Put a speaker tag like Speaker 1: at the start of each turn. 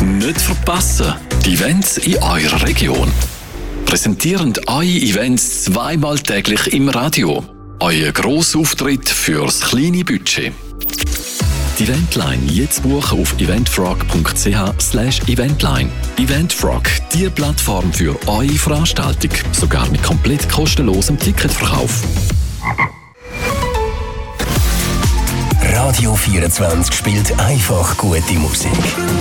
Speaker 1: Nicht verpassen, die Events in eurer Region. Präsentierend eure Events zweimal täglich im Radio. Euer Grossauftritt fürs kleine Budget. Die Eventline jetzt buchen auf eventfrog.ch/eventline. Eventfrog, die Plattform für eure Veranstaltung. Sogar mit komplett kostenlosem Ticketverkauf.
Speaker 2: Radio 24 spielt einfach gute Musik.